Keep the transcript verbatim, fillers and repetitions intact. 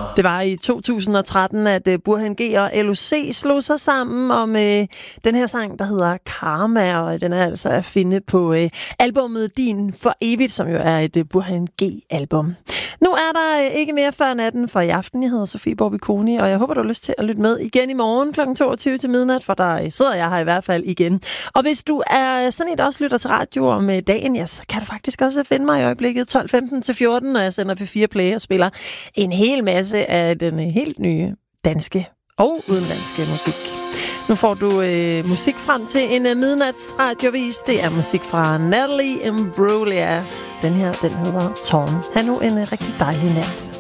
Det var i to tusind og tretten, at uh, Burhan G og L O C slog sig sammen om uh, den her sang, der hedder Karma, og den er altså at finde på uh, albummet Din for Evigt, som jo er et uh, Burhan G-album. Nu er der uh, ikke mere før natten for i aften. Jeg hedder Sofie Borbiconi, og jeg håber, du har lyst til at lytte med igen i morgen klokken toogtyve til midnat, for der uh, sidder jeg her i hvert fald igen. Og hvis du er sådan et, der også lytter til radio om uh, dagen, ja, så kan du faktisk også finde mig i øjeblikket tolv femten til fjorten, når jeg sender P fire Play og spiller en hel masse af den helt nye danske og udenlandske musik. Nu får du øh, musik frem til en øh, midnatsradiovis. Det er musik fra Natalie Imbruglia. Den her, den hedder Torn. Ha' nu en øh, rigtig dejlig nat.